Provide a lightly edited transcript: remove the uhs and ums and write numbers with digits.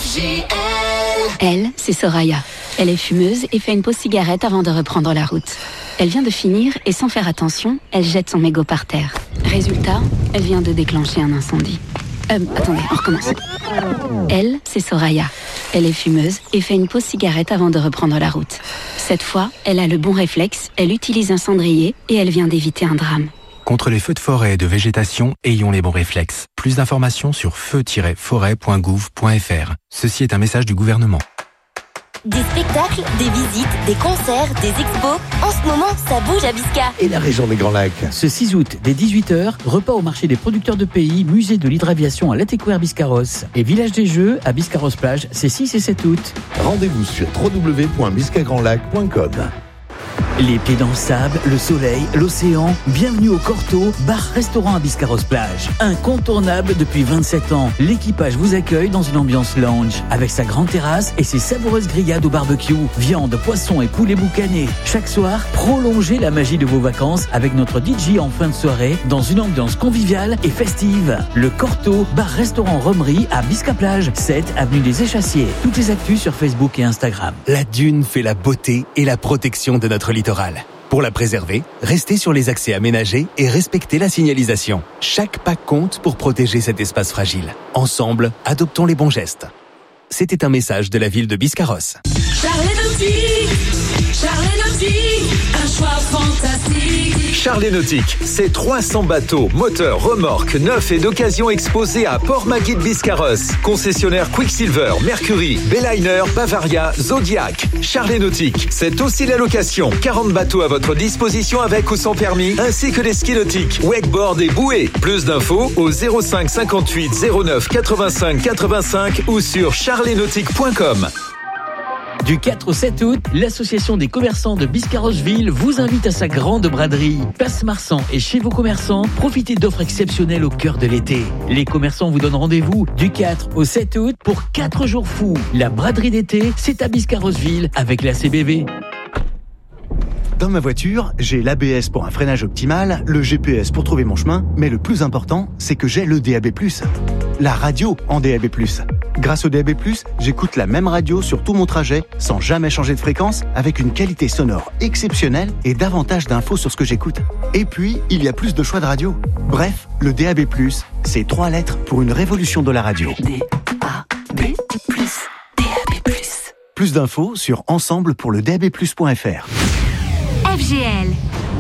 FGL. Elle, c'est Soraya. Elle est fumeuse et fait une pause cigarette avant de reprendre la route. Elle vient de finir et sans faire attention, elle jette son mégot par terre. Résultat, elle vient de déclencher un incendie. Attendez, on recommence. Elle, c'est Soraya. Elle est fumeuse et fait une pause cigarette avant de reprendre la route. Cette fois, elle a le bon réflexe, elle utilise un cendrier et elle vient d'éviter un drame. Contre les feux de forêt et de végétation, ayons les bons réflexes. Plus d'informations sur feu-forêt.gouv.fr. Ceci est un message du gouvernement. Des spectacles, des visites, des concerts, des expos. En ce moment, ça bouge à Bisca. Et la région des Grands Lacs. Ce 6 août, dès 18h, repas au marché des producteurs de pays, musée de l'hydraviation à Latécoère Biscarrosse et village des Jeux à Biscarrosse-Plage, c'est 6 et 7 août. Rendez-vous sur www.biscagrandlac.com. Les pieds dans le sable, le soleil, l'océan, bienvenue au Corto, bar-restaurant à Biscarrosse-Plage. Incontournable depuis 27 ans, l'équipage vous accueille dans une ambiance lounge, avec sa grande terrasse et ses savoureuses grillades au barbecue, viande, poisson et poulet boucané. Chaque soir, prolongez la magie de vos vacances avec notre DJ en fin de soirée, dans une ambiance conviviale et festive. Le Corto, bar-restaurant Romerie à Bisca-Plage, 7 avenue des Échassiers. Toutes les actus sur Facebook et Instagram. La dune fait la beauté et la protection de notre littoral. Pour la préserver, restez sur les accès aménagés et respectez la signalisation. Chaque pas compte pour protéger cet espace fragile. Ensemble, adoptons les bons gestes. C'était un message de la ville de Biscarrosse. Charles Nautique, un choix fantastique. Charles Nautique, c'est 300 bateaux, moteurs, remorques, neufs et d'occasion exposés à Port-Magui de Biscarrosse. Concessionnaire Quicksilver, Mercury, Bayliner, Bavaria, Zodiac. Charles Nautique, c'est aussi la location. 40 bateaux à votre disposition avec ou sans permis, ainsi que des skis nautiques, wakeboard et bouées. Plus d'infos au 05 58 09 85 85 ou sur charlesnautique.com. Du 4 au 7 août, l'association des commerçants de Biscarrosseville vous invite à sa grande braderie. Place Marsan et chez vos commerçants, profitez d'offres exceptionnelles au cœur de l'été. Les commerçants vous donnent rendez-vous du 4 au 7 août pour 4 jours fous. La braderie d'été, c'est à Biscarrosseville avec la CBV. Dans ma voiture, j'ai l'ABS pour un freinage optimal, le GPS pour trouver mon chemin, mais le plus important, c'est que j'ai le DAB+. La radio en DAB+. Grâce au DAB+, j'écoute la même radio sur tout mon trajet, sans jamais changer de fréquence, avec une qualité sonore exceptionnelle et davantage d'infos sur ce que j'écoute. Et puis, il y a plus de choix de radio. Bref, le DAB+, c'est 3 lettres pour une révolution de la radio. DAB+. Plus d'infos sur ensemble pour le DAB+.fr. FGL.